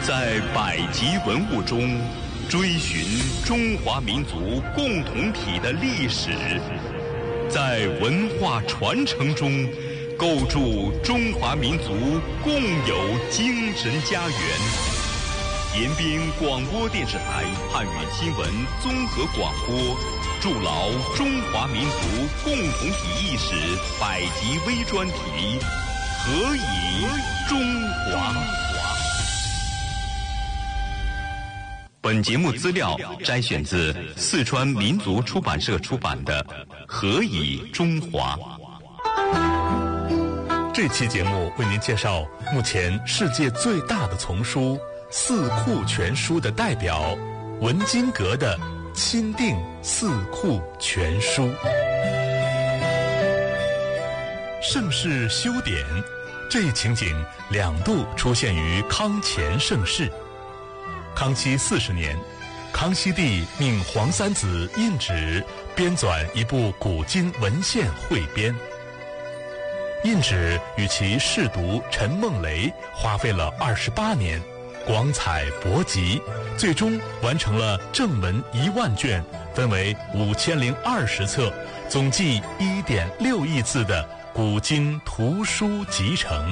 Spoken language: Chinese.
在百集文物中追寻中华民族共同体的历史，在文化传承中构筑中华民族共有精神家园。延边广播电视台汉语新闻综合广播筑牢中华民族共同体意识百集微专题，何以中华？本节目资料摘选自四川民族出版社出版的《何以中华》。 这期节目为您介绍目前世界最大的丛书《四库全书》的代表文津阁的钦定四库全书。盛世修典，这一情景两度出现于康乾盛世。康熙40年，康熙帝命黄三子印纸编纂一部古今文献汇编。印纸与其侍读陈梦雷花费了28年，广采博集，最终完成了正文1万卷，分为5020册，总计1.6亿字的古今图书集成。